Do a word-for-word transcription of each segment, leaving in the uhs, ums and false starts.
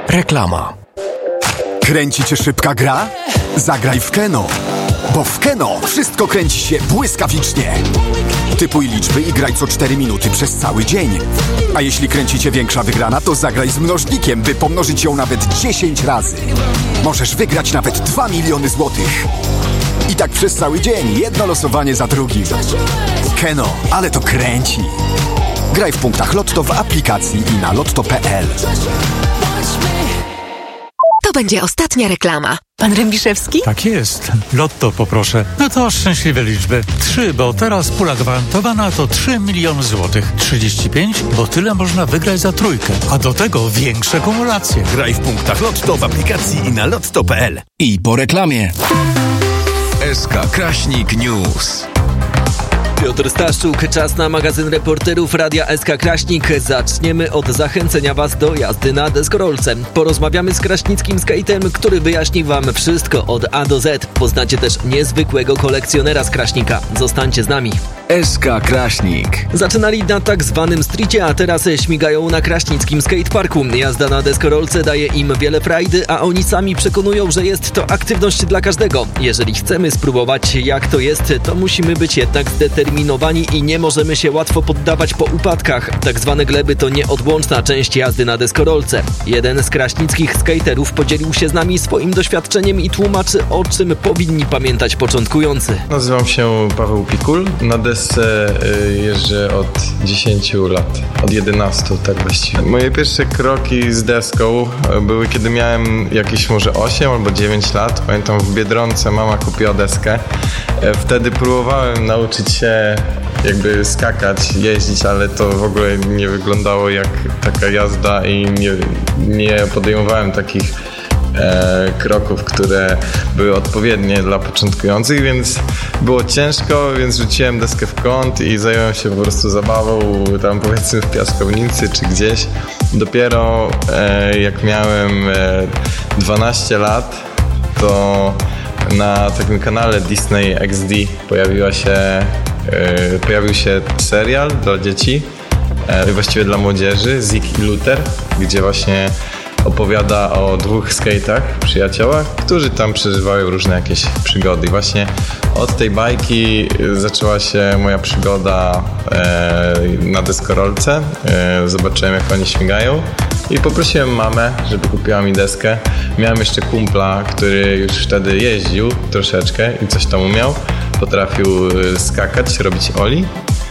Reklama. Kręci cię szybka gra? Zagraj w Keno. Bo w Keno wszystko kręci się błyskawicznie. Typuj liczby i graj co cztery minuty przez cały dzień. A jeśli kręci cię większa wygrana, to zagraj z mnożnikiem, by pomnożyć ją nawet dziesięć razy. Możesz wygrać nawet dwa miliony złotych. I tak przez cały dzień, jedno losowanie za drugim. Keno, ale to kręci. Graj w punktach Lotto w aplikacji i na lotto kropka p l. To będzie ostatnia reklama. Pan Rębiszewski? Tak jest. Lotto poproszę. No to szczęśliwe liczby. Trzy, bo teraz pula gwarantowana to trzy miliony złotych. Trzydzieści pięć, bo tyle można wygrać za trójkę. A do tego większe kumulacje. Graj w punktach Lotto w aplikacji i na lotto kropka p l. I po reklamie. S K Kraśnik News. Piotr Staszczuk, czas na magazyn reporterów Radia S K Kraśnik. Zaczniemy od zachęcenia Was do jazdy na deskorolce. Porozmawiamy z kraśnickim skate'em, który wyjaśni Wam wszystko od A do Z. Poznacie też niezwykłego kolekcjonera z Kraśnika. Zostańcie z nami. S K Kraśnik. Zaczynali na tak zwanym streetie, a teraz śmigają na kraśnickim skateparku. Jazda na deskorolce daje im wiele frajdy, a oni sami przekonują, że jest to aktywność dla każdego. Jeżeli chcemy spróbować jak to jest, to musimy być jednak zdeterminowani i nie możemy się łatwo poddawać po upadkach. Tak zwane gleby to nieodłączna część jazdy na deskorolce. Jeden z kraśnickich skaterów podzielił się z nami swoim doświadczeniem i tłumaczy, o czym powinni pamiętać początkujący. Nazywam się Paweł Pikul. Na desce jeżdżę od dziesięciu lat, od jedenastu tak właściwie. Moje pierwsze kroki z deską były, kiedy miałem jakieś może osiem albo dziewięć lat. Pamiętam, w Biedronce mama kupiła deskę. Wtedy próbowałem nauczyć się jakby skakać, jeździć, ale to w ogóle nie wyglądało jak taka jazda i nie, nie podejmowałem takich E, kroków, które były odpowiednie dla początkujących, więc było ciężko, więc rzuciłem deskę w kąt i zająłem się po prostu zabawą tam powiedzmy w piaskownicy czy gdzieś. Dopiero e, jak miałem e, dwanaście lat, to na takim kanale Disney X D pojawiła się, e, pojawił się serial dla dzieci, e, właściwie dla młodzieży, Zig i Luther, gdzie właśnie opowiada o dwóch skate'ach, przyjaciołach, którzy tam przeżywają różne jakieś przygody. I właśnie od tej bajki zaczęła się moja przygoda e, na deskorolce. E, zobaczyłem, jak oni śmigają i poprosiłem mamę, żeby kupiła mi deskę. Miałem jeszcze kumpla, który już wtedy jeździł troszeczkę i coś tam umiał. Potrafił skakać, robić oli.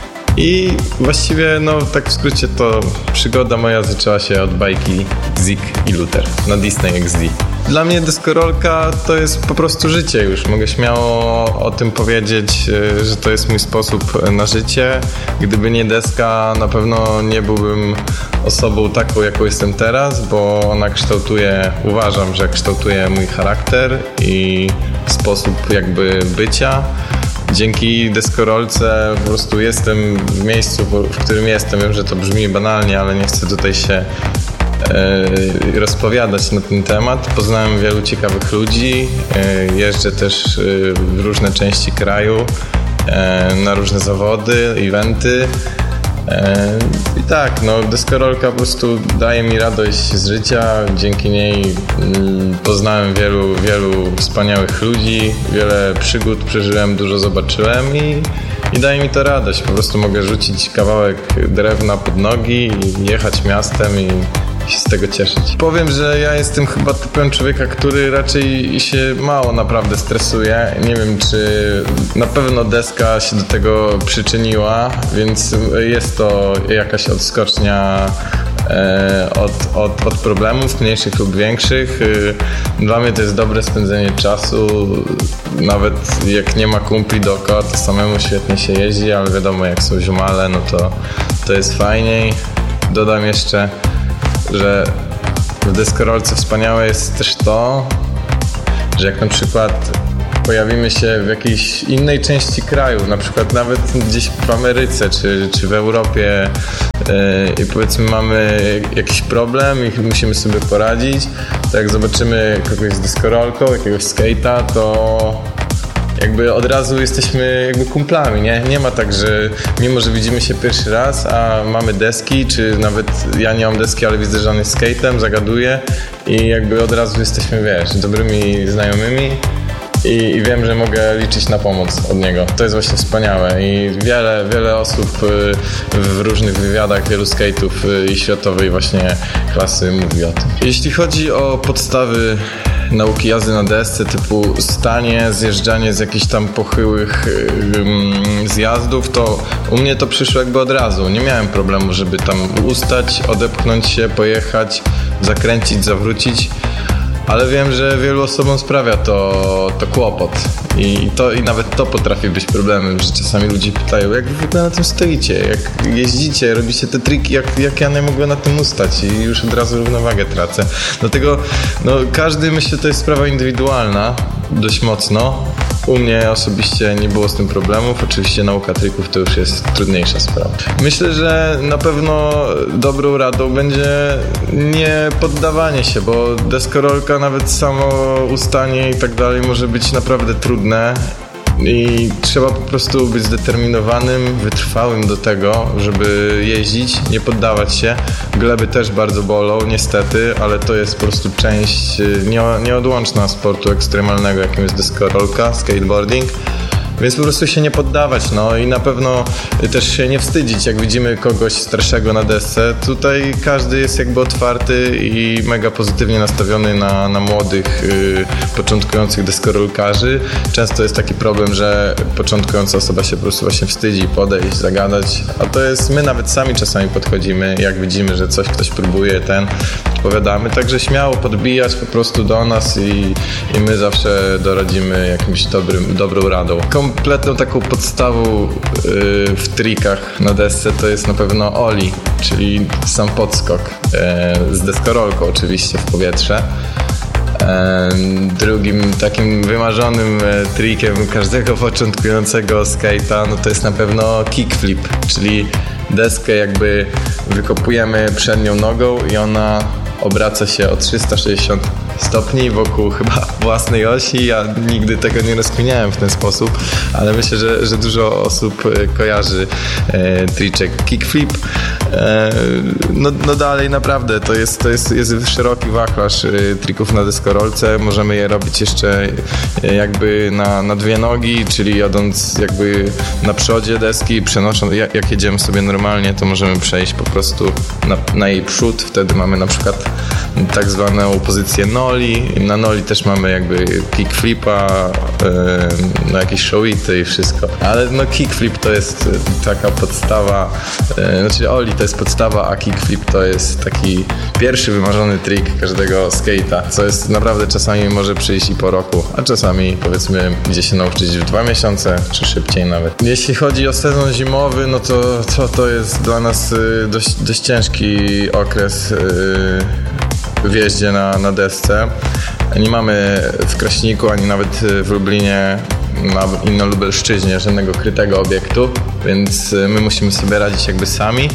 I właściwie, no tak w skrócie, to przygoda moja zaczęła się od bajki Zig i Luther na Disney X D. Dla mnie deskorolka to jest po prostu życie już. Mogę śmiało o tym powiedzieć, że to jest mój sposób na życie. Gdyby nie deska, na pewno nie byłbym osobą taką, jaką jestem teraz, bo ona kształtuje, uważam, że kształtuje mój charakter i sposób jakby bycia. Dzięki deskorolce po prostu jestem w miejscu, w którym jestem. Wiem, że to brzmi banalnie, ale nie chcę tutaj się e, rozpowiadać na ten temat. Poznałem wielu ciekawych ludzi, e, jeżdżę też e, w różne części kraju, e, na różne zawody, eventy. I tak, no deskorolka po prostu daje mi radość z życia, dzięki niej poznałem wielu, wielu wspaniałych ludzi, wiele przygód przeżyłem, dużo zobaczyłem i, i daje mi to radość. Po prostu mogę rzucić kawałek drewna pod nogi i jechać miastem i się z tego cieszyć. Powiem, że ja jestem chyba typem człowieka, który raczej się mało naprawdę stresuje. Nie wiem, czy na pewno deska się do tego przyczyniła, więc jest to jakaś odskocznia e, od, od, od problemów mniejszych lub większych. Dla mnie to jest dobre spędzenie czasu. Nawet jak nie ma kumpli dookoła, to samemu świetnie się jeździ, ale wiadomo, jak są ziomale, no to, to jest fajniej. Dodam jeszcze, że w deskorolce wspaniałe jest też to, że jak na przykład pojawimy się w jakiejś innej części kraju, na przykład nawet gdzieś w Ameryce czy, czy w Europie yy, i powiedzmy mamy jakiś problem i musimy sobie poradzić, to jak zobaczymy kogoś z deskorolką, jakiegoś skate'a, to jakby od razu jesteśmy jakby kumplami, nie? Nie ma tak, że mimo, że widzimy się pierwszy raz, a mamy deski, czy nawet ja nie mam deski, ale widzę, że on jest skate'em, zagaduję i jakby od razu jesteśmy, wiesz, dobrymi znajomymi. I, I wiem, że mogę liczyć na pomoc od niego. To jest właśnie wspaniałe i wiele, wiele osób w różnych wywiadach, wielu skate'ów i światowej właśnie klasy mówi o tym. Jeśli chodzi o podstawy nauki jazdy na desce typu stanie, zjeżdżanie z jakichś tam pochyłych um, zjazdów, to u mnie to przyszło jakby od razu. Nie miałem problemu, żeby tam ustać, odepchnąć się, pojechać, zakręcić, zawrócić. Ale wiem, że wielu osobom sprawia to, to kłopot I, to, i nawet to potrafi być problemem, że czasami ludzie pytają, jak wy w ogóle na tym stoicie, jak jeździcie, robicie te triki, jak, jak ja nie mogłem na tym ustać i już od razu równowagę tracę. Dlatego no, każdy, myślę, to jest sprawa indywidualna dość mocno. U mnie osobiście nie było z tym problemów. Oczywiście nauka trików to już jest trudniejsza sprawa. Myślę, że na pewno dobrą radą będzie nie poddawanie się, bo deskorolka, nawet samo ustanie i tak dalej może być naprawdę trudne. I trzeba po prostu być zdeterminowanym, wytrwałym do tego, żeby jeździć, nie poddawać się. Gleby też bardzo bolą, niestety, ale to jest po prostu część nieodłączna sportu ekstremalnego, jakim jest deskorolka, skateboarding. Więc po prostu się nie poddawać, no i na pewno też się nie wstydzić, jak widzimy kogoś starszego na desce. Tutaj każdy jest jakby otwarty i mega pozytywnie nastawiony na, na młodych, yy, początkujących deskorolkarzy. Często jest taki problem, że początkująca osoba się po prostu właśnie wstydzi podejść, zagadać, a to jest, my nawet sami czasami podchodzimy, jak widzimy, że coś ktoś próbuje, ten odpowiadamy, także śmiało podbijać po prostu do nas i, i my zawsze doradzimy jakimś dobrym, dobrą radą. Kompletną taką podstawą yy, w trikach na desce to jest na pewno ollie, czyli sam podskok yy, z deskorolką oczywiście w powietrze. Yy, drugim takim wymarzonym yy, trikiem każdego początkującego skate'a no to jest na pewno kickflip, czyli deskę jakby wykopujemy przednią nogą i ona obraca się o trzysta sześćdziesiąt stopni wokół chyba własnej osi. Ja nigdy tego nie rozkminiałem w ten sposób, ale myślę, że, że dużo osób kojarzy e, triczek kickflip. E, no, no dalej naprawdę to jest, to jest, jest szeroki wachlarz e, trików na deskorolce. Możemy je robić jeszcze e, jakby na, na dwie nogi, czyli jadąc jakby na przodzie deski, przenosząc, jak, jak jedziemy sobie normalnie, to możemy przejść po prostu na, na jej przód. Wtedy mamy na przykład tak zwaną pozycję noli. Na noli też mamy jakby kickflipa, yy, no jakieś showity i wszystko. Ale no kickflip to jest taka podstawa, yy, znaczy ollie to jest podstawa, a kickflip to jest taki pierwszy wymarzony trik każdego skate'a, co jest naprawdę czasami może przyjść i po roku, a czasami powiedzmy idzie się nauczyć w dwa miesiące, czy szybciej nawet. Jeśli chodzi o sezon zimowy, no to to, to jest dla nas yy, dość, dość ciężki okres yy, w jeździe na, na desce. Nie mamy w Kraśniku, ani nawet w Lublinie, na Inno-Lubelszczyźnie żadnego krytego obiektu, więc my musimy sobie radzić jakby sami.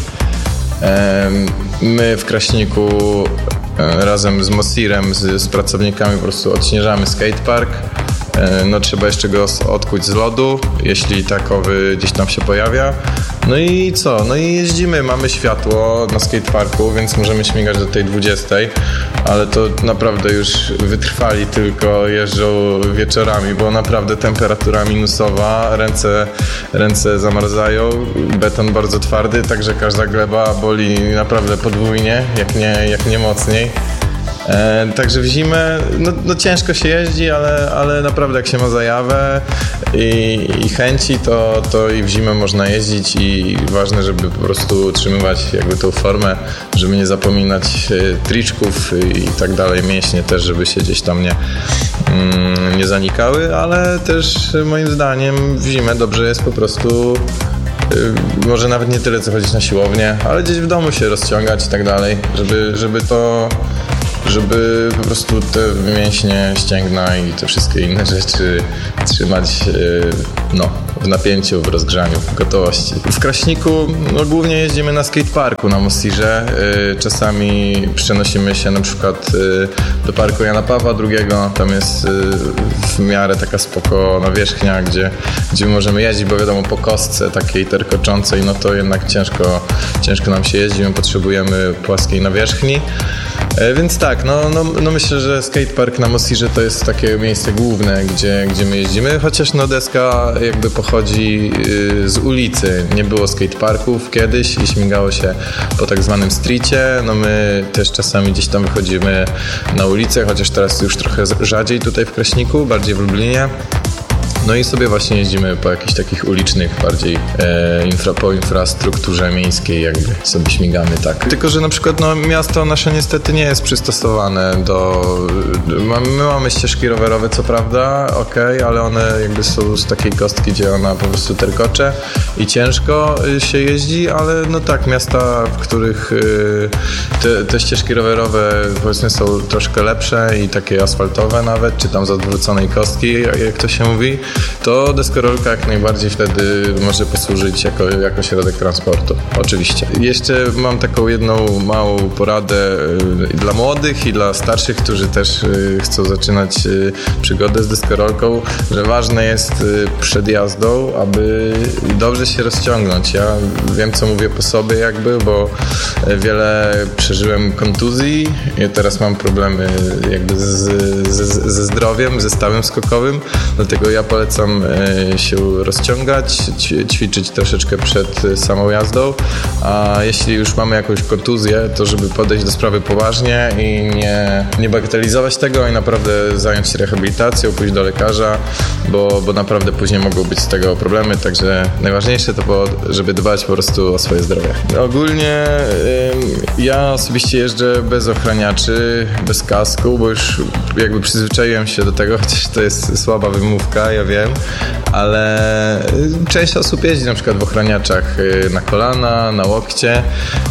My w Kraśniku razem z Mosirem, z, z pracownikami po prostu odśnieżamy skatepark. No trzeba jeszcze go odkuć z lodu, jeśli takowy gdzieś tam się pojawia. No i co? No i jeździmy, mamy światło na skateparku, więc możemy śmigać do tej dwudziestej, ale to naprawdę już wytrwali tylko jeżdżą wieczorami, bo naprawdę temperatura minusowa, ręce, ręce zamarzają, beton bardzo twardy, także każda gleba boli naprawdę podwójnie, jak nie, jak nie mocniej. E, także w zimę no, no ciężko się jeździ, ale, ale naprawdę jak się ma zajawę i, i chęci, to, to i w zimę można jeździć i ważne, żeby po prostu utrzymywać jakby tą formę, żeby nie zapominać e, triczków i, i tak dalej, mięśnie też, żeby się gdzieś tam nie, mm, nie zanikały, ale też moim zdaniem w zimę dobrze jest po prostu y, może nawet nie tyle co chodzić na siłownię, ale gdzieś w domu się rozciągać i tak dalej, żeby, żeby to żeby po prostu te mięśnie, ścięgna i te wszystkie inne rzeczy trzymać no, w napięciu, w rozgrzaniu, w gotowości. W Kraśniku no, głównie jeździmy na skateparku na Mosirze. Czasami przenosimy się na przykład do parku Jana Pawła drugiego. Tam jest w miarę taka spoko nawierzchnia, gdzie, gdzie możemy jeździć, bo wiadomo po kostce takiej terkoczącej, no to jednak ciężko, ciężko nam się jeździ, my potrzebujemy płaskiej nawierzchni. Więc tak, no, no, no myślę, że skatepark na Mosirze to jest takie miejsce główne, gdzie, gdzie my jeździmy, chociaż no deska jakby pochodzi z ulicy. Nie było skateparków kiedyś i śmigało się po tak zwanym streetie. No my też czasami gdzieś tam wychodzimy na ulicę, chociaż teraz już trochę rzadziej tutaj w Kraśniku, bardziej w Lublinie. No i sobie właśnie jeździmy po jakichś takich ulicznych, bardziej e, infra, po infrastrukturze miejskiej jakby sobie śmigamy, tak. Tylko, że na przykład no, miasto nasze niestety nie jest przystosowane do... My mamy ścieżki rowerowe, co prawda, okej, okay, ale one jakby są z takiej kostki, gdzie ona po prostu terkocze i ciężko się jeździ, ale no tak, miasta, w których y, te, te ścieżki rowerowe powiedzmy są troszkę lepsze i takie asfaltowe nawet, czy tam z odwróconej kostki, jak to się mówi, to deskorolka jak najbardziej wtedy może posłużyć jako, jako środek transportu. Oczywiście. Jeszcze mam taką jedną małą poradę dla młodych i dla starszych, którzy też chcą zaczynać przygodę z deskorolką, że ważne jest przed jazdą, aby dobrze się rozciągnąć. Ja wiem, co mówię po sobie jakby, bo wiele przeżyłem kontuzji i teraz mam problemy jakby z, z, ze zdrowiem, ze stawem skokowym, dlatego ja polecam się rozciągać, ćwiczyć troszeczkę przed samą jazdą, a jeśli już mamy jakąś kontuzję, to żeby podejść do sprawy poważnie i nie, nie bagatelizować tego i naprawdę zająć się rehabilitacją, pójść do lekarza, bo, bo naprawdę później mogą być z tego problemy, także najważniejsze to było, żeby dbać po prostu o swoje zdrowie. Ogólnie y, ja osobiście jeżdżę bez ochraniaczy, bez kasku, bo już jakby przyzwyczaiłem się do tego, chociaż to jest słaba wymówka, ja wiem, ale część osób jeździ na przykład w ochraniaczach na kolana, na łokcie.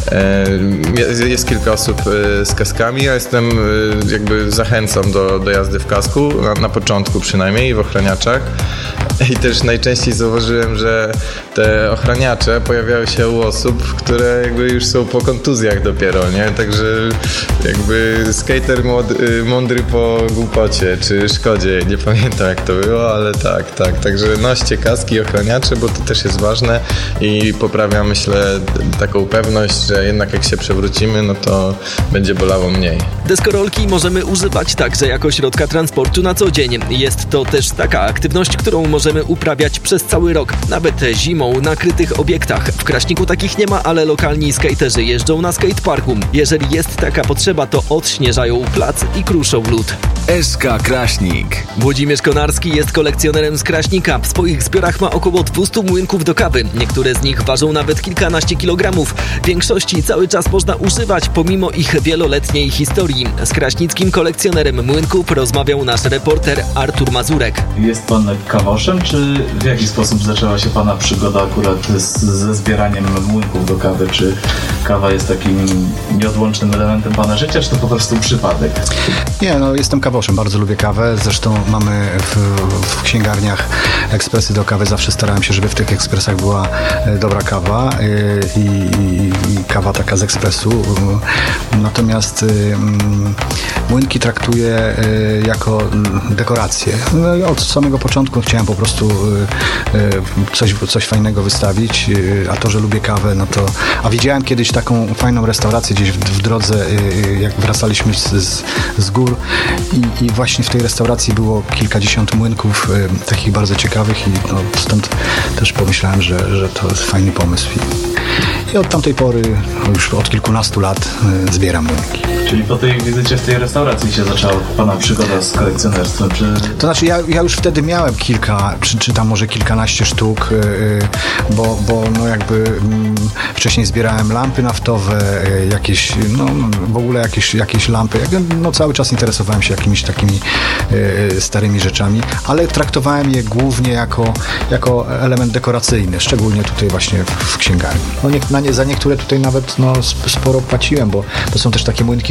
Jest kilka osób z kaskami, ja jestem jakby zachęcam do, do jazdy w kasku, na, na początku przynajmniej w ochraniaczach. I też najczęściej zauważyłem, że te ochraniacze pojawiają się u osób, które jakby już są po kontuzjach dopiero, nie? Także jakby skater młody, mądry po głupocie, czy szkodzie, nie pamiętam jak to było, ale tak, tak. Także noście kaski i ochraniacze, bo to też jest ważne i poprawia, myślę, taką pewność, że jednak jak się przewrócimy, no to będzie bolało mniej. Deskorolki możemy używać także jako środka transportu na co dzień. Jest to też taka aktywność, którą możemy uprawiać przez cały rok, nawet zimą na krytych obiektach. W Kraśniku takich nie ma, ale lokalni skaterzy jeżdżą na skateparku. Jeżeli jest taka potrzeba, to odśnieżają plac i kruszą lód. S K Kraśnik. Włodzimierz Konarski jest kolekcjonerem z Kraśnika. W swoich zbiorach ma około dwieście młynków do kawy. Niektóre z nich ważą nawet kilkanaście kilogramów. Większości cały czas można używać, pomimo ich wieloletniej historii. Z kraśnickim kolekcjonerem młynków rozmawiał nasz reporter Artur Mazurek. Jest pan kawoszem, czy w jaki sposób zaczęła się pana przygoda akurat z, ze zbieraniem młynków do kawy? Czy kawa jest takim nieodłącznym elementem pana życia, czy to po prostu przypadek? Nie, no jestem kawoszem, bardzo lubię kawę. Zresztą mamy w, w księgarniach ekspresy do kawy. Zawsze starałem się, żeby w tych ekspresach była dobra kawa i, i, i kawa taka z ekspresu. Natomiast młynki traktuję jako dekorację. No, od samego początku chciałem po prostu coś, coś fajnego wystawić, a to, że lubię kawę, no to... A widziałem kiedyś taką fajną restaurację gdzieś w, w drodze, jak wracaliśmy z, z, z gór i, i właśnie w tej restauracji było kilkadziesiąt młynków takich bardzo ciekawych i no, stąd też pomyślałem, że, że to jest fajny pomysł. I, i od tamtej pory, już od kilkunastu lat zbieram młynki. Czyli po tej wizycie w tej restauracji się zaczęła pana przygoda z kolekcjonerstwem, czy... To znaczy ja, ja już wtedy miałem kilka, czy, czy tam może kilkanaście sztuk, yy, bo, bo no jakby yy, wcześniej zbierałem lampy naftowe, yy, jakieś, no w ogóle jakieś, jakieś lampy. No cały czas interesowałem się jakimiś takimi yy, starymi rzeczami, ale traktowałem je głównie jako, jako element dekoracyjny, szczególnie tutaj właśnie w, w księgarni. No nie, na nie, za niektóre tutaj nawet no, sporo płaciłem, bo to są też takie młynki,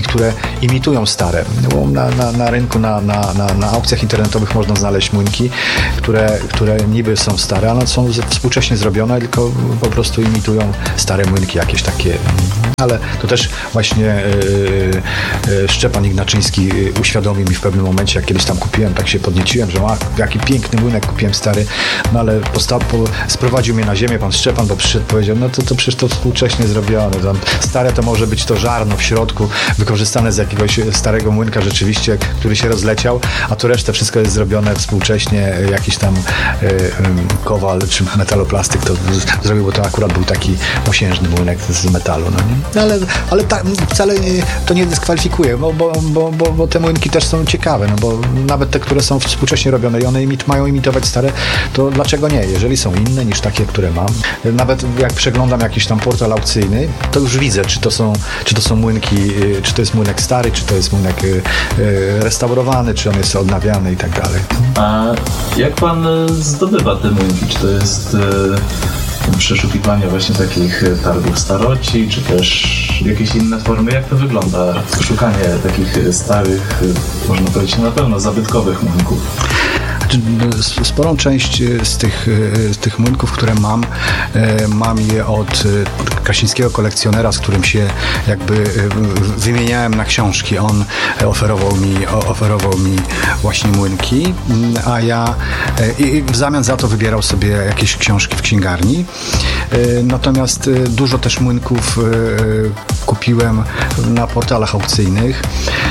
które imitują stare. Bo na, na, na rynku, na, na, na, na aukcjach internetowych można znaleźć młynki, które, które niby są stare, ale są współcześnie zrobione, tylko po prostu imitują stare młynki jakieś takie. Ale to też właśnie yy, yy, Szczepan Ignaczyński uświadomił mi w pewnym momencie, jak kiedyś tam kupiłem, tak się podnieciłem, że a, jaki piękny młynek kupiłem stary, no ale posta- po, sprowadził mnie na ziemię pan Szczepan, bo przyszedł, powiedział, no to, to przecież to współcześnie zrobione, tam stare to może być to żarno w środku, wykorzystane z jakiegoś starego młynka rzeczywiście, który się rozleciał, a to resztę wszystko jest zrobione współcześnie, jakiś tam yy, yy, kowal czy metaloplastyk to z- zrobił, bo to akurat był taki mosiężny młynek z metalu, no nie? No ale, ale ta, wcale to nie dyskwalifikuje, bo, bo, bo, bo, bo te młynki też są ciekawe, no bo nawet te, które są współcześnie robione i one imit, mają imitować stare, to dlaczego nie? Jeżeli są inne niż takie, które mam. Nawet jak przeglądam jakiś tam portal aukcyjny, to już widzę, czy to są, czy to są młynki, czy to jest młynek stary, czy to jest młynek restaurowany, czy on jest odnawiany i tak dalej. A jak pan zdobywa te młynki? Czy to jest przeszukiwanie właśnie takich targów staroci, czy też jakieś inne formy? Jak to wygląda? Szukanie takich starych, można powiedzieć na pewno zabytkowych młynków. Sporą część z tych, z tych młynków, które mam, mam je od kraśnickiego kolekcjonera, z którym się jakby wymieniałem na książki. On oferował mi, oferował mi właśnie młynki, a ja i w zamian za to wybierał sobie jakieś książki w księgarni. Natomiast dużo też młynków kupiłem na portalach aukcyjnych.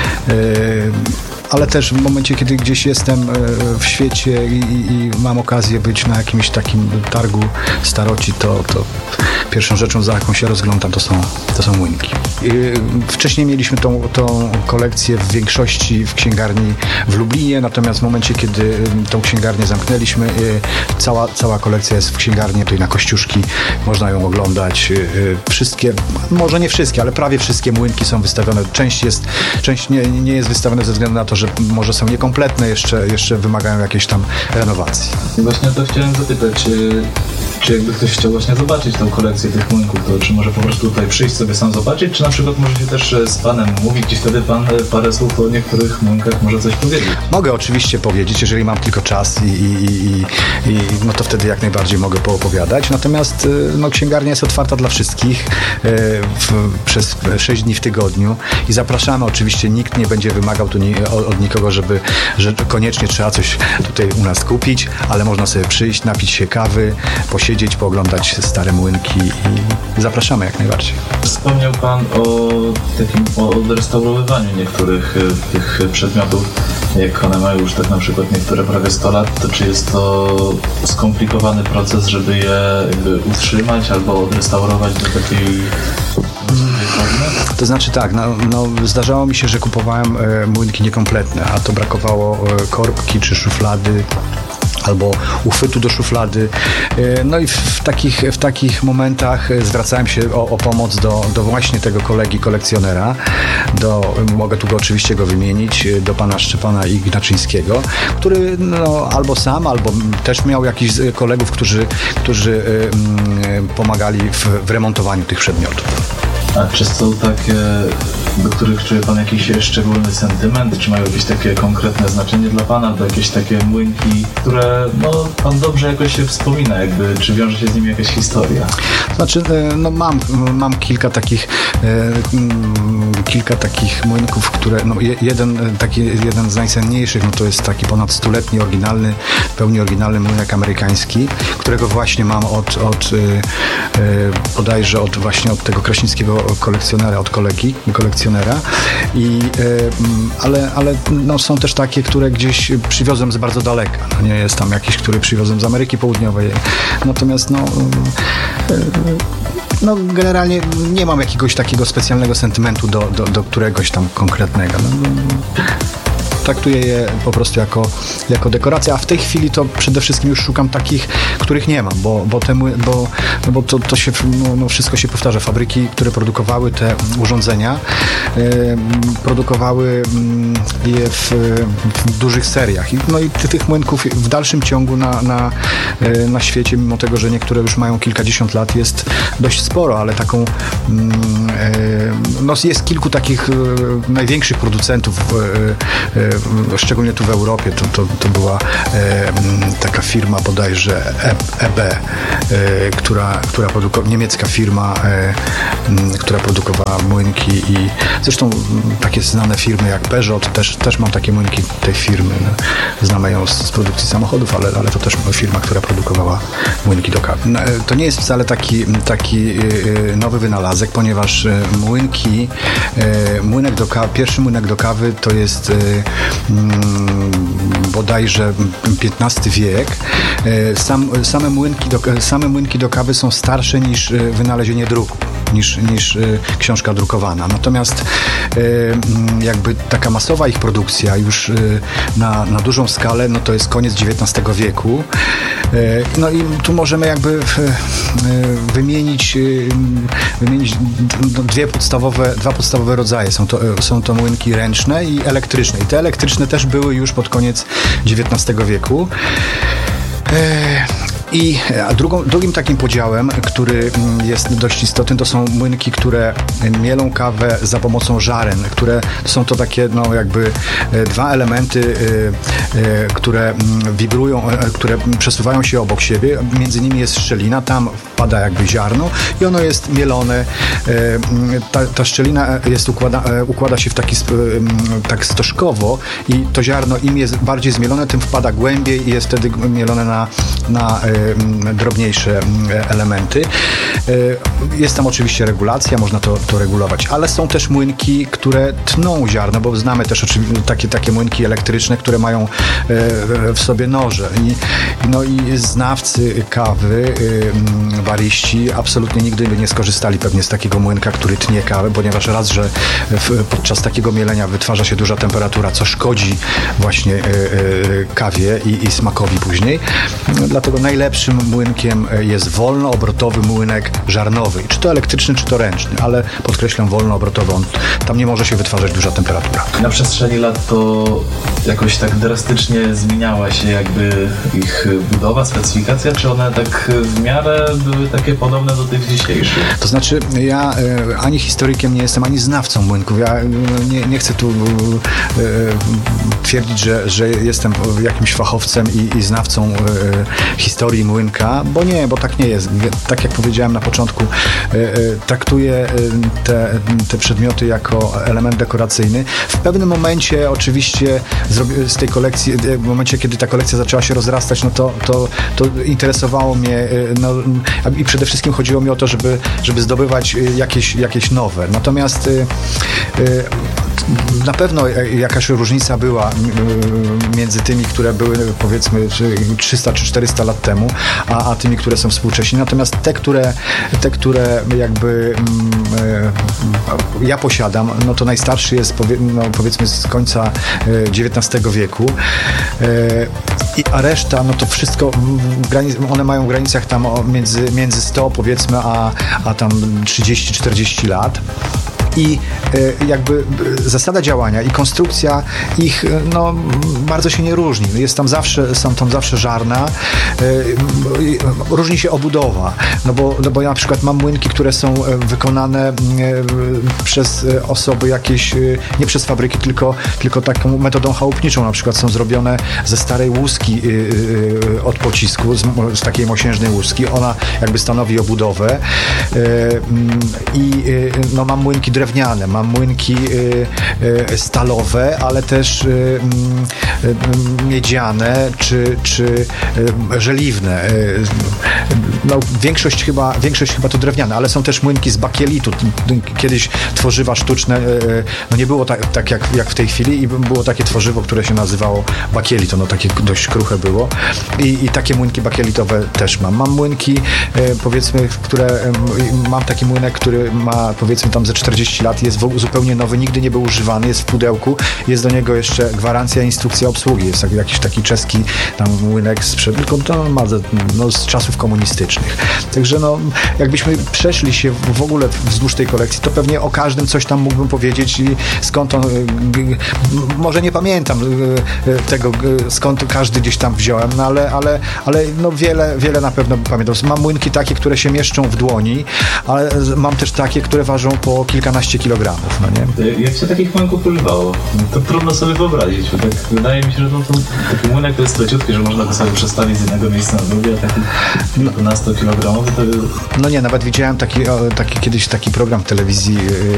Ale też w momencie, kiedy gdzieś jestem w świecie i, i, i mam okazję być na jakimś takim targu staroci, to, to pierwszą rzeczą, za jaką się rozglądam, to są, to są młynki. Wcześniej mieliśmy tą, tą kolekcję w większości w księgarni w Lublinie, natomiast w momencie, kiedy tą księgarnię zamknęliśmy, cała, cała kolekcja jest w księgarni tutaj na Kościuszki, można ją oglądać. Wszystkie, może nie wszystkie, ale prawie wszystkie młynki są wystawione. Część jest, część nie, nie jest wystawiona ze względu na to, że może są niekompletne, jeszcze, jeszcze wymagają jakiejś tam renowacji. I właśnie to chciałem zapytać, czy, czy jakby ktoś chciał właśnie zobaczyć tą kolekcję tych młynków, to czy może po prostu tutaj przyjść sobie sam zobaczyć, czy na przykład możecie też z panem mówić i wtedy pan parę słów o niektórych młynkach może coś powiedzieć? Mogę oczywiście powiedzieć, jeżeli mam tylko czas i, i, i, i no to wtedy jak najbardziej mogę poopowiadać. Natomiast no, księgarnia jest otwarta dla wszystkich w, przez sześć dni w tygodniu i zapraszamy. Oczywiście nikt nie będzie wymagał tu ni, od nikogo, żeby, że koniecznie trzeba coś tutaj u nas kupić, ale można sobie przyjść, napić się kawy, posiedzieć, pooglądać stare młynki i zapraszamy jak najbardziej. Wspomniał pan o takim o odrestaurowywaniu niektórych tych przedmiotów. Jak one mają już tak na przykład niektóre prawie sto lat, to czy jest to skomplikowany proces, żeby je jakby utrzymać albo odrestaurować do takiej To znaczy tak, no, no, zdarzało mi się, że kupowałem e, młynki niekompletne, a to brakowało e, korbki czy szuflady albo uchwytu do szuflady. No i w takich, w takich momentach zwracałem się o, o pomoc do, do właśnie tego kolegi kolekcjonera. Do, mogę tu go oczywiście go wymienić, do pana Szczepana Ignaczyńskiego, który no, albo sam, albo też miał jakichś kolegów, którzy, którzy mm, pomagali w, w remontowaniu tych przedmiotów. A czy są takie, do których czuje pan jakiś szczególny sentyment? Czy mają jakieś takie konkretne znaczenie dla pana? Albo jakieś takie młynki, które no, pan dobrze jakoś się wspomina, jakby, czy wiąże się z nimi jakaś historia? Znaczy, no mam, mam kilka takich e, kilka takich młynków, które, no jeden, taki, jeden z najcenniejszych, no to jest taki ponad stuletni, oryginalny, w pełni oryginalny młynek amerykański, którego właśnie mam od, od e, bodajże od właśnie od tego kraśnickiego kolekcjonera, od kolegi kolekcjonera. I, e, ale ale no, są też takie, które gdzieś przywiozłem z bardzo daleka. No, nie jest tam jakiś, który przywiozłem z Ameryki Południowej. Natomiast no e, no generalnie nie mam jakiegoś takiego specjalnego sentymentu do, do, do któregoś tam konkretnego. No, traktuję je po prostu jako, jako dekorację, a w tej chwili to przede wszystkim już szukam takich, których nie mam, bo, bo, te, bo, bo to, to się, no, no wszystko się powtarza. Fabryki, które produkowały te urządzenia, y, produkowały je w, w dużych seriach. I, no i tych młynków w dalszym ciągu na, na, na świecie, mimo tego, że niektóre już mają kilkadziesiąt lat, jest dość sporo, ale taką no jest kilku takich największych producentów, szczególnie tu w Europie. To, to, to była taka firma bodajże E B, która, która produkowała, niemiecka firma, która produkowała młynki i zresztą takie znane firmy jak Peugeot, też, też mam takie młynki tej firmy. Znamy ją z, z produkcji samochodów, ale, ale to też firma, która produkowała młynki do kawy. To nie jest wcale taki, taki nowy wynalazek, ponieważ młynki, młynek do kawy, pierwszy młynek do kawy to jest bodajże piętnasty wiek. Sam, same, młynki do, same młynki do kawy są starsze niż wynalezienie druku, niż, niż książka drukowana. Natomiast jakby taka masowa ich produkcja już na, na dużą skalę, no to jest koniec dziewiętnastego wieku. No i tu możemy jakby wymienić, wymienić dwie podstawowe, dwa podstawowe rodzaje. Są to, są to młynki ręczne i elektryczne. I te elektryczne też były już pod koniec dziewiętnastego wieku. I a drugą, drugim takim podziałem, który jest dość istotny, to są młynki, które mielą kawę za pomocą żaren, które są to takie, no jakby dwa elementy, które wibrują, które przesuwają się obok siebie. Między nimi jest szczelina, tam wpada jakby ziarno i ono jest mielone. Ta, ta szczelina jest układa, układa się w taki tak stożkowo i to ziarno im jest bardziej zmielone, tym wpada głębiej i jest wtedy mielone na, na drobniejsze elementy. Jest tam oczywiście regulacja, można to, to regulować, ale są też młynki, które tną ziarno, bo znamy też oczywiście takie, takie młynki elektryczne, które mają w sobie noże. I, no i znawcy kawy, bariści absolutnie nigdy by nie skorzystali pewnie z takiego młynka, który tnie kawę, ponieważ raz, że w, podczas takiego mielenia wytwarza się duża temperatura, co szkodzi właśnie kawie i, i smakowi później. Dlatego najlepszym młynkiem jest wolnoobrotowy młynek żarnowy. Czy to elektryczny, czy to ręczny, ale podkreślam wolnoobrotowy. On, tam nie może się wytwarzać duża temperatura. Na przestrzeni lat to jakoś tak drastycznie zmieniała się jakby ich budowa, specyfikacja, czy one tak w miarę były takie podobne do tych dzisiejszych? To znaczy, ja e, ani historykiem nie jestem, ani znawcą młynków. Ja e, nie, nie chcę tu e, twierdzić, że, że jestem jakimś fachowcem i, i znawcą e, historii młynka, bo nie, bo tak nie jest. Tak jak powiedziałem na początku, e, e, traktuję te, te przedmioty jako element dekoracyjny. W pewnym momencie oczywiście z tej kolekcji, w momencie, kiedy ta kolekcja zaczęła się rozrastać, no to, to, to interesowało mnie, no, i przede wszystkim chodziło mi o to, żeby, żeby zdobywać jakieś, jakieś nowe. Natomiast y, y, na pewno jakaś różnica była między tymi, które były powiedzmy trzysta czy czterysta lat temu, a, a tymi, które są współcześnie. Natomiast te, które, te, które jakby y, ja posiadam, no to najstarszy jest powie, no, powiedzmy z końca dziewiętnastego wieku. I, a reszta, no to wszystko, one mają w granicach tam między, między sto powiedzmy, a, a tam trzydzieści czterdzieści lat. I y, jakby zasada działania i konstrukcja ich no, bardzo się nie różni. Jest tam zawsze, są tam zawsze żarna. Y, y, różni się obudowa. No bo, no bo ja na przykład mam młynki, które są wykonane y, przez osoby jakieś, y, nie przez fabryki, tylko, tylko taką metodą chałupniczą. Na przykład są zrobione ze starej łuski y, y, od pocisku, z, z takiej mosiężnej łuski. Ona jakby stanowi obudowę. I y, y, no, mam młynki drewniane, mam młynki y, y, stalowe, ale też y, y, miedziane czy, czy y, żeliwne. Y, no, większość, chyba, większość chyba to drewniane, ale są też młynki z bakielitu. Kiedyś tworzywa sztuczne, y, no nie było tak, tak jak, jak w tej chwili i było takie tworzywo, które się nazywało bakielit. Ono takie dość kruche było i, i takie młynki bakielitowe też mam. Mam młynki, y, powiedzmy, które y, mam taki młynek, który ma powiedzmy tam ze czterdzieści trzydzieści lat, jest w, zupełnie nowy, nigdy nie był używany, jest w pudełku, jest do niego jeszcze gwarancja, instrukcja obsługi, jest tak, jakiś taki czeski tam młynek sprzed, tylko to ma no, z czasów komunistycznych. Także no, jakbyśmy przeszli się w ogóle wzdłuż tej kolekcji, to pewnie o każdym coś tam mógłbym powiedzieć i skąd on, może nie pamiętam tego, skąd każdy gdzieś tam wziąłem, no ale, ale, ale no wiele, wiele na pewno pamiętam. Mam młynki takie, które się mieszczą w dłoni, ale mam też takie, które ważą po kilkanaście kilogramów, no nie? Jak się takich młynków używało? To trudno sobie wyobrazić, bo tak wydaje mi się, że no to, taki młynek to jest leciutki, że można go sobie przestawić z jednego miejsca na drugie, a taki kilkunastu kilogramowy to... No nie, nawet widziałem taki, taki kiedyś taki program w telewizji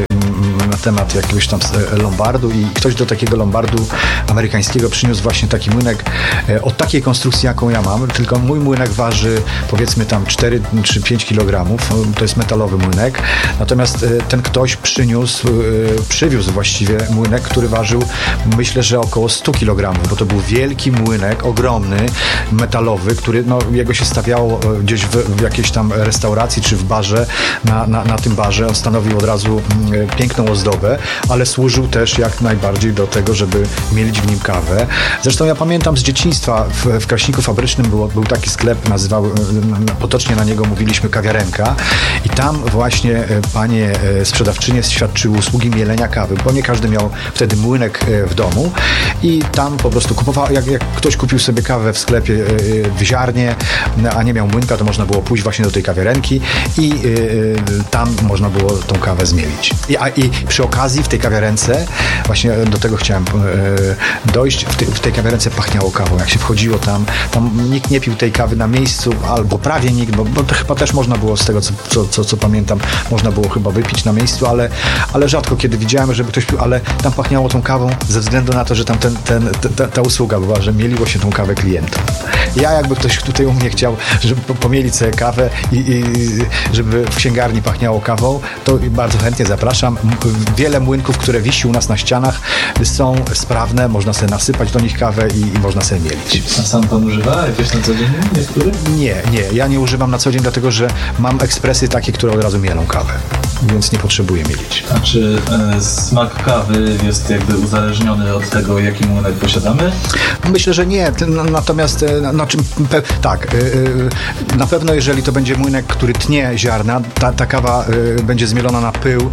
na temat jakiegoś tam lombardu i ktoś do takiego lombardu amerykańskiego przyniósł właśnie taki młynek o takiej konstrukcji, jaką ja mam, tylko mój młynek waży powiedzmy tam cztery czy pięć kilogramów, to jest metalowy młynek, natomiast ten ktoś przyniósł, przywiózł właściwie młynek, który ważył myślę, że około sto kilogramów, bo to był wielki młynek, ogromny, metalowy, który no, jego się stawiało gdzieś w, w jakiejś tam restauracji czy w barze, na, na, na tym barze, on stanowił od razu piękną ozdobę, ale służył też jak najbardziej do tego, żeby mielić w nim kawę. Zresztą ja pamiętam z dzieciństwa w, w Kraśniku Fabrycznym był, był taki sklep, nazywał, potocznie na niego mówiliśmy kawiarenka i tam właśnie panie sprzedawczynie świadczyły usługi mielenia kawy, bo nie każdy miał wtedy młynek w domu i tam po prostu kupował, jak, jak ktoś kupił sobie kawę w sklepie w ziarnie, a nie miał młynka, to można było pójść właśnie do tej kawiarenki i y, tam można było tą kawę zmielić. I, a, I przy okazji w tej kawiarence, właśnie do tego chciałem y, dojść, w, te, w tej kawiarence pachniało kawą. Jak się wchodziło tam, tam nikt nie pił tej kawy na miejscu, albo prawie nikt, bo, bo to chyba też można było z tego, co, co, co, co pamiętam, można było chyba wypić na miejscu, ale, ale rzadko kiedy widziałem, żeby ktoś pił, ale tam pachniało tą kawą ze względu na to, że tam ten, ten, ta, ta usługa była, że mieliło się tą kawę klientom. Ja jakby ktoś tutaj u mnie chciał, żeby pomielić sobie kawę i, i żeby w księgarni pachniało kawą, to bardzo chętnie zapraszam. Wiele młynków, które wisi u nas na ścianach, są sprawne, można sobie nasypać do nich kawę i, i można sobie mielić. A sam pan używa jakieś na co dzień? Niektóre? Nie, nie. Ja nie używam na co dzień, dlatego że mam ekspresy takie, które od razu mielą kawę, więc nie potrzebuję mielić. A czy e, smak kawy jest jakby uzależniony od tego, jaki młynek posiadamy? Myślę, że nie. Natomiast na czym, tak, na pewno jeżeli to będzie młynek, który tnie ziarna, ta, ta kawa będzie zmielona na pył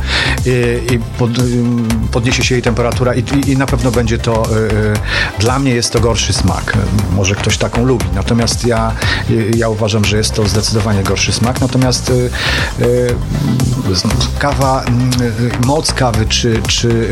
i pod, podniesie się jej temperatura i, i, i na pewno będzie to, dla mnie jest to gorszy smak. Może ktoś taką lubi. Natomiast ja, ja uważam, że jest to zdecydowanie gorszy smak. Natomiast kawa, moc kawy czy, czy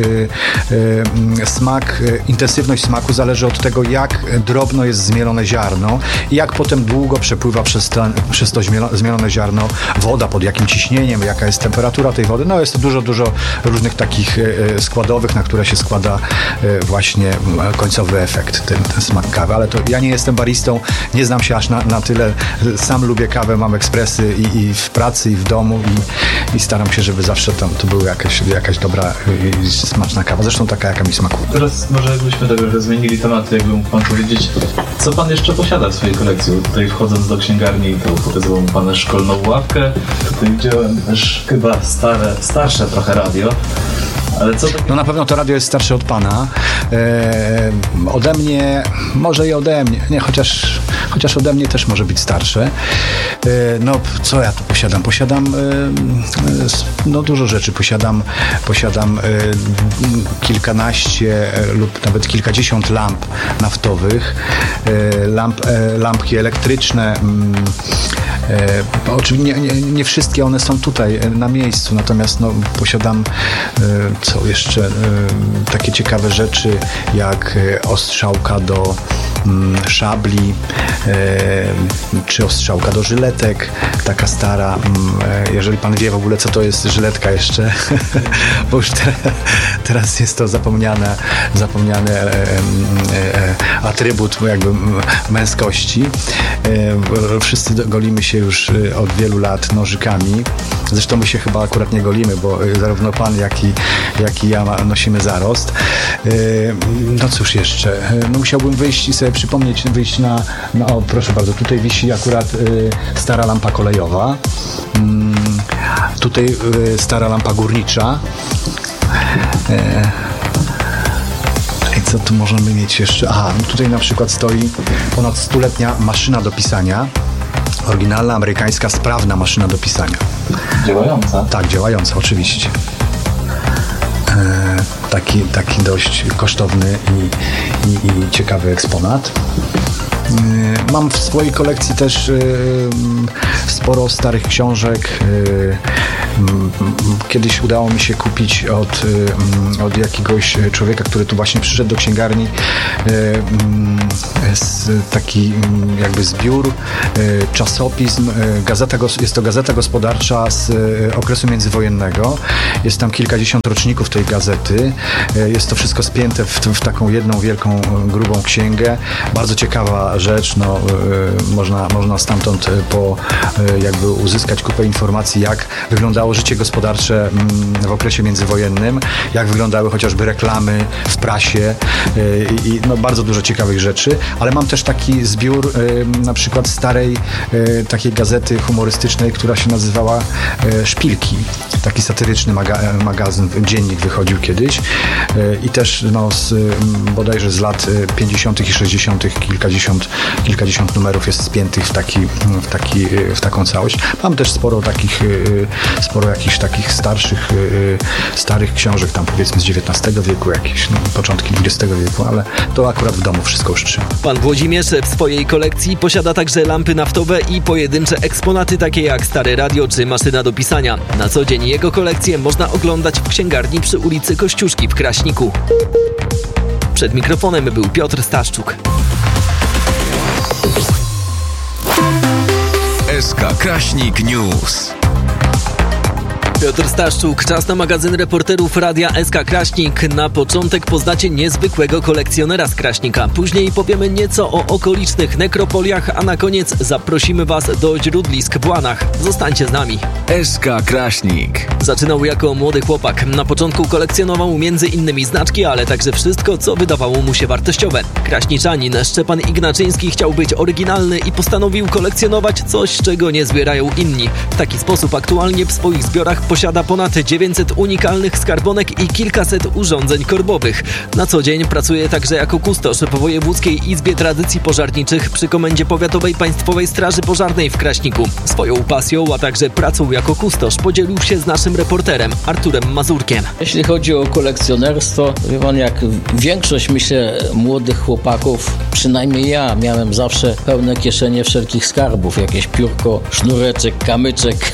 smak, intensywność smaku zależy od tego, jak drobno jest zmielone ziarno i jak potem długo przepływa przez, ten, przez to zmielone ziarno woda, pod jakim ciśnieniem, jaka jest temperatura tej wody. No jest to dużo, dużo różnych takich składowych, na które się składa właśnie końcowy efekt, ten, ten smak kawy. Ale to ja nie jestem baristą, nie znam się aż na, na tyle. Sam lubię kawę, mam ekspresy i, i w pracy, i w domu i, i staram się, żeby zawsze tam to była jakaś, jakaś dobra i smaczna kawa. Zresztą taka, jaka mi smakuje. Teraz może jakbyśmy trochę zmienili temat, jakby mógł pan powiedzieć, co pan jeszcze posiada w swojej kolekcji? Tutaj wchodząc do księgarni, to pokazywał mi pan szkolną ławkę. Tutaj widziałem też chyba stare, starsze trochę radio. Ale co to... No na pewno to radio jest starsze od pana. E, ode mnie, może i ode mnie, nie, chociaż, chociaż ode mnie też może być starsze. E, no, co ja tu posiadam? Posiadam e, no dużo rzeczy. Posiadam, posiadam e, kilkanaście e, lub nawet kilkadziesiąt lamp naftowych, e, lamp, e, lampki elektryczne. Mm, E, oczywiście nie, nie, nie wszystkie one są tutaj na miejscu, natomiast no, posiadam e, co jeszcze e, takie ciekawe rzeczy jak e, ostrzałka do mm, szabli e, czy ostrzałka do żyletek, taka stara, mm, e, jeżeli pan wie w ogóle co to jest żyletka jeszcze bo już te, teraz jest to zapomniane zapomniany e, e, e, atrybut jakby męskości. E, wszyscy golimy się już od wielu lat nożykami. Zresztą my się chyba akurat nie golimy, bo zarówno pan, jak i, jak i ja nosimy zarost. No cóż jeszcze? No musiałbym wyjść i sobie przypomnieć, wyjść na, na o proszę bardzo, tutaj wisi akurat stara lampa kolejowa. Tutaj y, stara lampa górnicza. E, I co tu możemy mieć jeszcze? Aha, no tutaj na przykład stoi ponad stuletnia maszyna do pisania. Oryginalna, amerykańska, sprawna maszyna do pisania. Działająca? Tak, działająca, oczywiście. E, taki, taki dość kosztowny i, i, i ciekawy eksponat. E, mam w swojej kolekcji też e, sporo starych książek. E, Kiedyś udało mi się kupić od, od jakiegoś człowieka, który tu właśnie przyszedł do księgarni, taki jakby zbiór, czasopism, gazeta, jest to gazeta gospodarcza z okresu międzywojennego. Jest tam kilkadziesiąt roczników tej gazety. Jest to wszystko spięte w, w taką jedną wielką, grubą księgę. Bardzo ciekawa rzecz. No, można, można stamtąd po, jakby uzyskać kupę informacji, jak wyglądało życie gospodarcze w okresie międzywojennym, jak wyglądały chociażby reklamy w prasie i, i no, bardzo dużo ciekawych rzeczy, ale mam też taki zbiór na przykład starej takiej gazety humorystycznej, która się nazywała Szpilki. Taki satyryczny maga- magazyn, dziennik wychodził kiedyś i też no, z, bodajże z lat pięćdziesiątych i sześćdziesiątych kilkadziesiąt, kilkadziesiąt numerów jest spiętych w, taki, w, taki, w taką całość. Mam też sporo takich sporo jakichś takich starszych, yy, starych książek, tam powiedzmy z dziewiętnastego wieku, jakieś no, początki dwudziestego wieku, ale to akurat w domu wszystko już trzyma. Pan Włodzimierz w swojej kolekcji posiada także lampy naftowe i pojedyncze eksponaty takie jak stare radio czy maszyna do pisania. Na co dzień jego kolekcję można oglądać w księgarni przy ulicy Kościuszki w Kraśniku. Przed mikrofonem był Piotr Staszczuk. S K Kraśnik News. Piotr Staszczuk, czas na magazyn reporterów Radia S K Kraśnik. Na początek poznacie niezwykłego kolekcjonera z Kraśnika. Później powiemy nieco o okolicznych nekropoliach, a na koniec zaprosimy Was do źródlisk w Łanach. Zostańcie z nami. S K Kraśnik. Zaczynał jako młody chłopak. Na początku kolekcjonował między innymi znaczki, ale także wszystko, co wydawało mu się wartościowe. Kraśniczanin Szczepan Ignaczyński chciał być oryginalny i postanowił kolekcjonować coś, czego nie zbierają inni. W taki sposób aktualnie w swoich zbiorach posiada ponad dziewięćset unikalnych skarbonek i kilkaset urządzeń korbowych. Na co dzień pracuje także jako kustosz w Wojewódzkiej Izbie Tradycji Pożarniczych przy Komendzie Powiatowej Państwowej Straży Pożarnej w Kraśniku. Swoją pasją, a także pracą jako kustosz podzielił się z naszym reporterem Arturem Mazurkiem. Jeśli chodzi o kolekcjonerstwo, wie pan, jak większość, myślę, młodych chłopaków, przynajmniej ja miałem zawsze pełne kieszenie wszelkich skarbów. Jakieś piórko, sznureczek, kamyczek.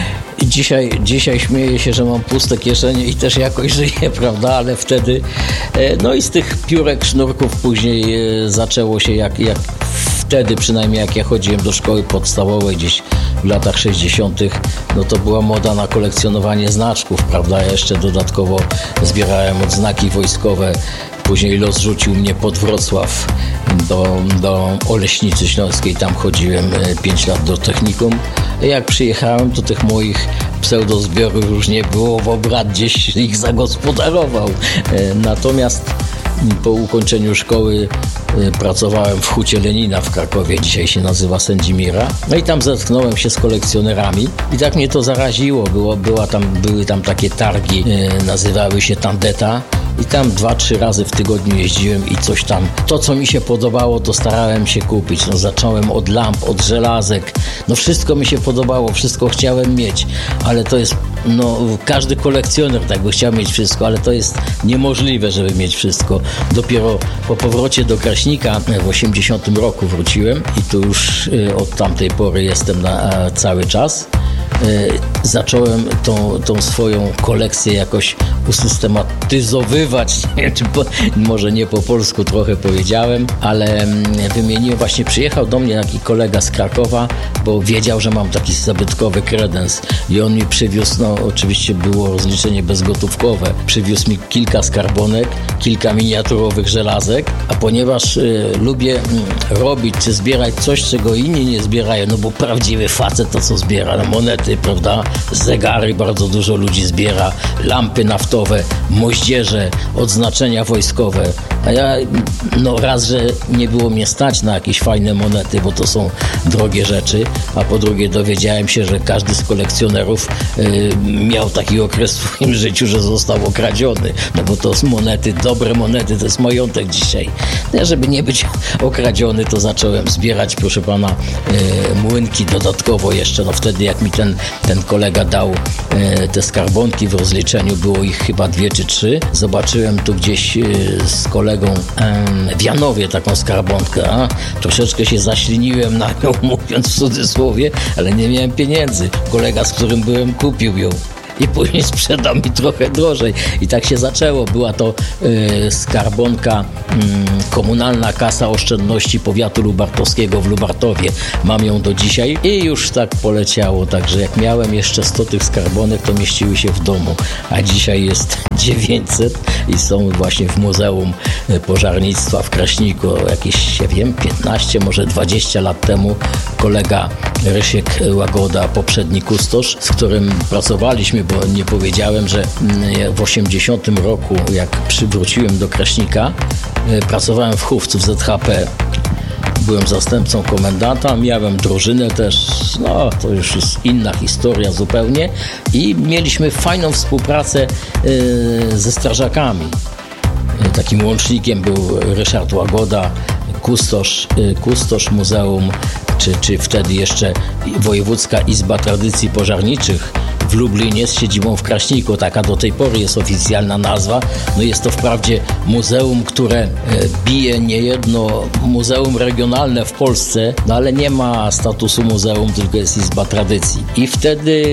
I dzisiaj, dzisiaj śmieję się, że mam puste kieszenie i też jakoś żyję, prawda? Ale wtedy, no i z tych piórek, sznurków później zaczęło się jak, jak wtedy, przynajmniej jak ja chodziłem do szkoły podstawowej gdzieś w latach sześćdziesiątych, no to była moda na kolekcjonowanie znaczków, prawda? Ja jeszcze dodatkowo zbierałem odznaki wojskowe. Później los rzucił mnie pod Wrocław do, do Oleśnicy Śląskiej. Tam chodziłem pięć lat do technikum. Jak przyjechałem, to tych moich pseudozbiorów już nie było, bo brat gdzieś ich zagospodarował. Natomiast po ukończeniu szkoły pracowałem w Hucie Lenina w Krakowie, dzisiaj się nazywa Sędzimira. No i tam zetknąłem się z kolekcjonerami i tak mnie to zaraziło. Było, była tam, były tam takie targi, nazywały się Tandeta. I tam dwa, trzy razy w tygodniu jeździłem i coś tam, to co mi się podobało, to starałem się kupić. No zacząłem od lamp, od żelazek, no wszystko mi się podobało, wszystko chciałem mieć, ale to jest, no każdy kolekcjoner tak by chciał mieć wszystko, ale to jest niemożliwe, żeby mieć wszystko. Dopiero po powrocie do Kraśnika w osiemdziesiątym roku wróciłem i tu już y, od tamtej pory jestem na a, cały czas. Zacząłem tą, tą swoją kolekcję jakoś usystematyzowywać, nie wiem, czy po, może nie po polsku trochę powiedziałem, ale wymieniłem, właśnie przyjechał do mnie taki kolega z Krakowa, bo wiedział, że mam taki zabytkowy kredens i on mi przywiózł, no oczywiście było rozliczenie bezgotówkowe, przywiózł mi kilka skarbonek, kilka miniaturowych żelazek, a ponieważ y, lubię y, robić czy zbierać coś, czego inni nie zbierają, no bo prawdziwy facet to co zbiera, no monety monety, prawda? Zegary bardzo dużo ludzi zbiera, lampy naftowe, moździerze, odznaczenia wojskowe. A ja, no raz, że nie było mnie stać na jakieś fajne monety, bo to są drogie rzeczy, a po drugie dowiedziałem się, że każdy z kolekcjonerów y, miał taki okres w swoim życiu, że został okradziony. No bo to są monety, dobre monety, to jest majątek dzisiaj. Ja, żeby nie być okradziony, to zacząłem zbierać, proszę pana, y, młynki dodatkowo jeszcze. No wtedy jak mi ten, ten kolega dał y, te skarbonki w rozliczeniu, było ich chyba dwie czy trzy. Zobaczyłem tu gdzieś y, z kolegą y, w Janowie taką skarbonkę, a troszeczkę się zaśliniłem na nią, mówiąc w cudzysłowie, ale nie miałem pieniędzy. Kolega, z którym byłem, kupił ją i później sprzedał mi trochę drożej. I tak się zaczęło. Była to y, skarbonka, y, komunalna kasa oszczędności powiatu lubartowskiego w Lubartowie. Mam ją do dzisiaj i już tak poleciało. Także jak miałem jeszcze sto tych skarbonek, to mieściły się w domu. A dzisiaj jest dziewięćset i są właśnie w Muzeum Pożarnictwa w Kraśniku. Jakieś, ja wiem, piętnaście, może dwadzieścia lat temu kolega Rysiek Łagoda, poprzedni kustosz, z którym pracowaliśmy, bo nie powiedziałem, że w osiemdziesiątym roku, jak przywróciłem do Kraśnika, pracowałem w Chówcu w Z H P. Byłem zastępcą komendanta, miałem drużynę też, no to już jest inna historia zupełnie i mieliśmy fajną współpracę yy, ze strażakami. Takim łącznikiem był Ryszard Łagoda, kustosz, yy, kustosz muzeum, czy, czy wtedy jeszcze Wojewódzka Izba Tradycji Pożarniczych w Lublinie z siedzibą w Kraśniku. Taka do tej pory jest oficjalna nazwa. No jest to wprawdzie muzeum, które bije niejedno muzeum regionalne w Polsce, no ale nie ma statusu muzeum, tylko jest Izba Tradycji. I wtedy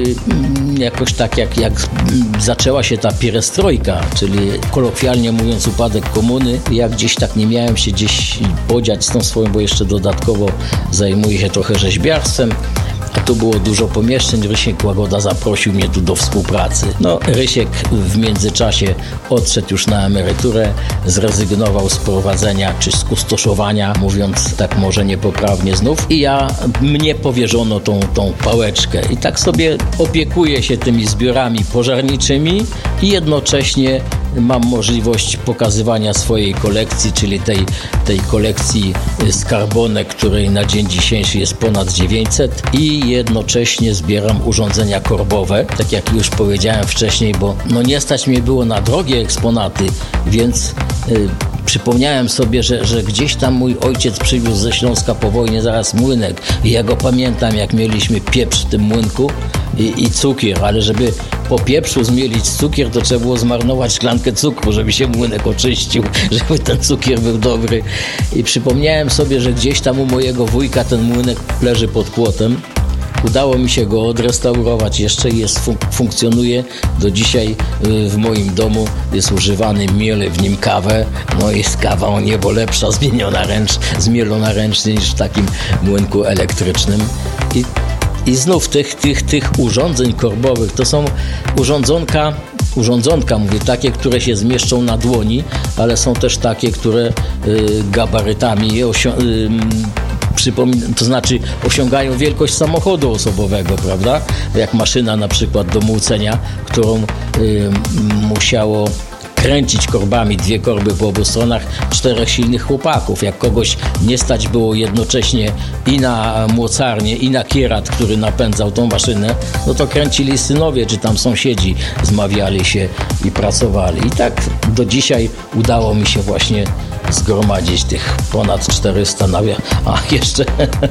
jakoś tak jak, jak zaczęła się ta pierestrojka, czyli kolokwialnie mówiąc upadek komuny, ja gdzieś tak nie miałem się gdzieś podziać z tą swoją, bo jeszcze dodatkowo zajmuję się trochę rzeźbiarstwem. A tu było dużo pomieszczeń. Rysiek Łagoda zaprosił mnie tu do współpracy. No, Rysiek w międzyczasie odszedł już na emeryturę, zrezygnował z prowadzenia czy z kustoszowania, mówiąc tak może niepoprawnie znów. I ja, mnie powierzono tą, tą pałeczkę. I tak sobie opiekuję się tymi zbiorami pożarniczymi i jednocześnie mam możliwość pokazywania swojej kolekcji, czyli tej, tej kolekcji skarbonek, której na dzień dzisiejszy jest ponad dziewięćset i jednocześnie zbieram urządzenia korbowe, tak jak już powiedziałem wcześniej, bo no nie stać mnie było na drogie eksponaty, więc y, przypomniałem sobie, że, że gdzieś tam mój ojciec przywiózł ze Śląska po wojnie zaraz młynek i ja go pamiętam, jak mieliśmy pieprz w tym młynku i, i cukier, ale żeby po pieprzu zmielić cukier, to trzeba było zmarnować szklankę cukru, żeby się młynek oczyścił, żeby ten cukier był dobry. I przypomniałem sobie, że gdzieś tam u mojego wujka ten młynek leży pod płotem. Udało mi się go odrestaurować jeszcze i jest, fun- funkcjonuje do dzisiaj w moim domu. Jest używany, mielę w nim kawę. No jest kawa o niebo lepsza, zmieniona ręcz, zmielona ręcznie niż w takim młynku elektrycznym. I I znów tych, tych, tych urządzeń korbowych to są urządzonka, urządzonka, mówię, takie, które się zmieszczą na dłoni, ale są też takie, które y, gabarytami osio- y, przypomin- to znaczy osiągają wielkość samochodu osobowego, prawda? Jak maszyna na przykład do młócenia, którą y, musiało kręcić korbami, dwie korby po obu stronach, czterech silnych chłopaków. Jak kogoś nie stać było jednocześnie i na młocarnię, i na kierat, który napędzał tą maszynę, no to kręcili synowie, czy tam sąsiedzi, zmawiali się i pracowali. I tak do dzisiaj udało mi się właśnie zgromadzić tych ponad czterysta nawia. A jeszcze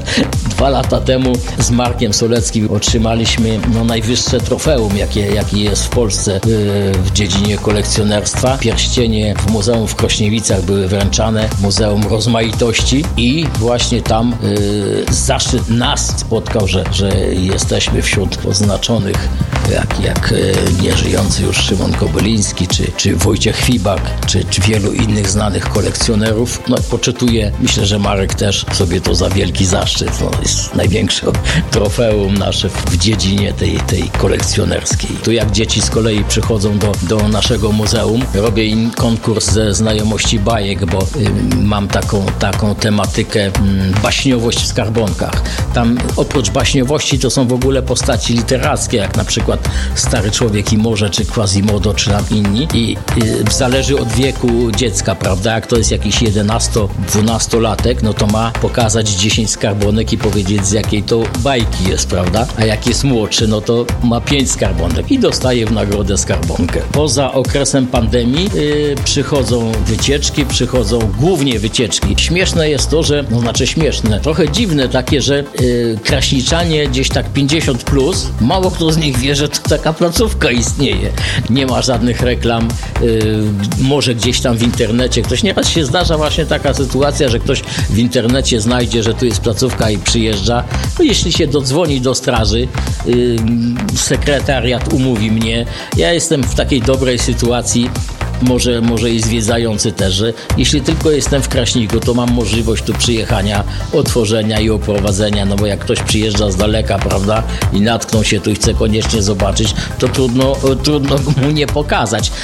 dwa lata temu z Markiem Soleckim otrzymaliśmy no, najwyższe trofeum, jakie, jakie jest w Polsce w dziedzinie kolekcjonerstwa. Pierścienie w Muzeum w Krośniewicach były wręczane, Muzeum Rozmaitości i właśnie tam y, zaszczyt nas spotkał, że, że jesteśmy wśród oznaczonych, jak, jak y, nieżyjący już Szymon Kobyliński, czy, czy Wojciech Fibak, czy, czy wielu innych znanych kolekcjonerów. kolekcjonerów. No poczytuję, myślę, że Marek też sobie to za wielki zaszczyt. No, jest największe trofeum nasze w dziedzinie tej, tej kolekcjonerskiej. Tu jak dzieci z kolei przychodzą do, do naszego muzeum, robię im konkurs ze znajomości bajek, bo y, mam taką, taką tematykę y, baśniowość w skarbonkach. Tam oprócz baśniowości to są w ogóle postaci literackie, jak na przykład Stary Człowiek i Morze, czy Quasimodo, czy tam inni. I y, zależy od wieku dziecka, prawda? Jak to jest jakiś jedenasto-dwunastolatek, no to ma pokazać dziesięć skarbonek i powiedzieć, z jakiej to bajki jest, prawda? A jak jest młodszy, no to ma pięć skarbonek i dostaje w nagrodę skarbonkę. Poza okresem pandemii yy, przychodzą wycieczki, przychodzą głównie wycieczki. Śmieszne jest to, że, no znaczy śmieszne, trochę dziwne takie, że yy, kraśniczanie gdzieś tak pięćdziesiąt plus, mało kto z nich wie, że to taka placówka istnieje. Nie ma żadnych reklam, yy, może gdzieś tam w internecie. Ktoś nieraz się zdarza właśnie taka sytuacja, że ktoś w internecie znajdzie, że tu jest placówka i przyjeżdża. No jeśli się dodzwoni do straży, yy, sekretariat umówi mnie. Ja jestem w takiej dobrej sytuacji, może, może i zwiedzający też, że jeśli tylko jestem w Kraśniku, to mam możliwość tu przyjechania, otworzenia i oprowadzenia, no bo jak ktoś przyjeżdża z daleka, prawda, i natknął się tu i chce koniecznie zobaczyć, to trudno, trudno mu nie pokazać.